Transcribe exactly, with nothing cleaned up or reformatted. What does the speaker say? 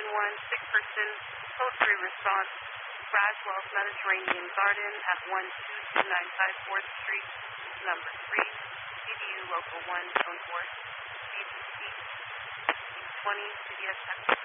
nine one, six-person code three response, Braswell's Mediterranean Garden at one two two nine five fourth Street, number three, C D U Local one, Zone four, C D C, twenty, C D S